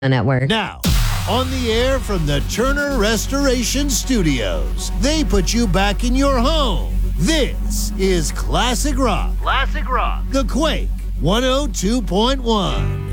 Network. Now, on the air from the Turner Restoration Studios, they put you back in your home. This is Classic Rock. Classic Rock. The Quake 102.1.